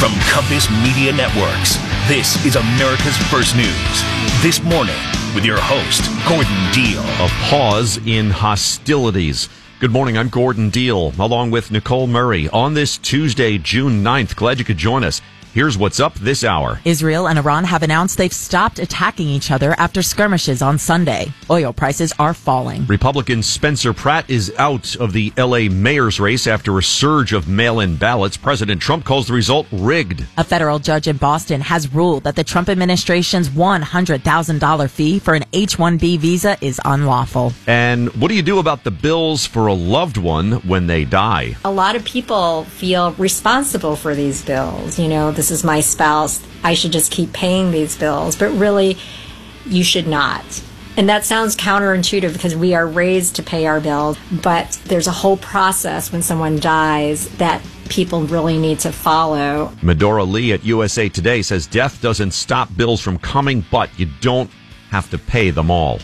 From Compass Media Networks, this is America's First News. This morning, with your host, Gordon Deal. A pause in hostilities. Good morning, I'm Gordon Deal, along with Nicole Murray. On this Tuesday, June 9th, glad you could join us. Here's what's up this hour. Israel and Iran have announced they've stopped attacking each other after skirmishes on Sunday. Oil prices are falling. Republican Spencer Pratt is out of the L.A. mayor's race after a surge of mail-in ballots. President Trump calls the result rigged. A federal judge in Boston has ruled that the Trump administration's $100,000 fee for an H-1B visa is unlawful. And what do you do about the bills for a loved one when they die? A lot of people feel responsible for these bills. You know, this is my spouse, I should just keep paying these bills. But really, you should not. And that sounds counterintuitive because we are raised to pay our bills. But there's a whole process when someone dies that people really need to follow. Medora Lee at USA Today says death doesn't stop bills from coming, but you don't have to pay them all.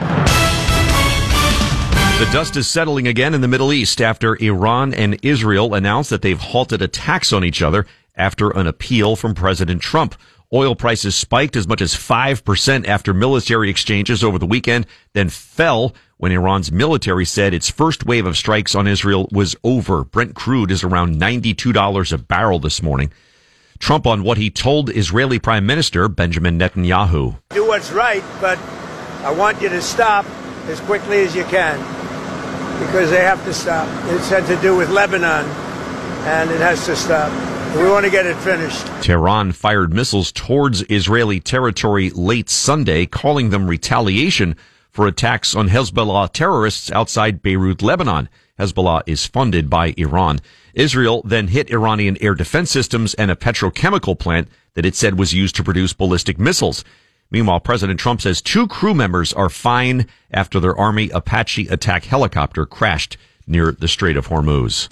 The dust is settling again in the Middle East after Iran and Israel announced that they've halted attacks on each other after an appeal from President Trump. Oil prices spiked as much as 5% after military exchanges over the weekend, then fell when Iran's military said its first wave of strikes on Israel was over. Brent crude is around $92 a barrel this morning. Trump on what he told Israeli Prime Minister Benjamin Netanyahu. Do what's right, but I want you to stop as quickly as you can, because they have to stop. It's had to do with Lebanon, and it has to stop. We want to get it finished. Tehran fired missiles towards Israeli territory late Sunday, calling them retaliation for attacks on Hezbollah terrorists outside Beirut, Lebanon. Hezbollah is funded by Iran. Israel then hit Iranian air defense systems and a petrochemical plant that it said was used to produce ballistic missiles. Meanwhile, President Trump says 2 crew members are fine after their Army Apache attack helicopter crashed near the Strait of Hormuz.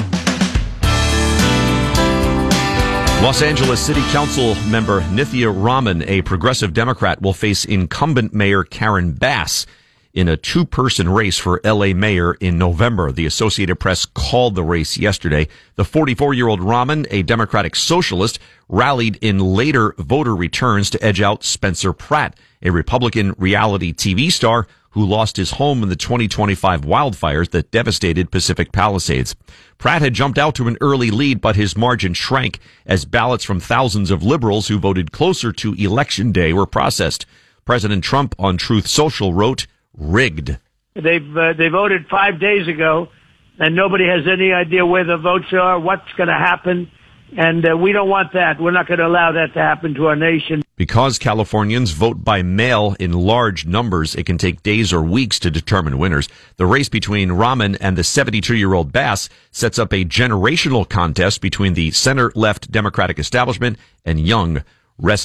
Los Angeles City Council member Nithya Raman, a progressive Democrat, will face incumbent Mayor Karen Bass in a 2-person race for L.A. mayor in November. The Associated Press called the race yesterday. The 44-year-old Raman, a Democratic socialist, rallied in later voter returns to edge out Spencer Pratt, a Republican reality TV star who lost his home in the 2025 wildfires that devastated Pacific Palisades. Pratt had jumped out to an early lead, but his margin shrank as ballots from thousands of liberals who voted closer to Election Day were processed. President Trump on Truth Social wrote, rigged. They voted 5 days ago, and nobody has any idea where the votes are, what's going to happen, and we don't want that. We're not going to allow that to happen to our nation. Because Californians vote by mail in large numbers, it can take days or weeks to determine winners. The race between Raman and the 72-year-old Bass sets up a generational contest between the center-left Democratic establishment and young,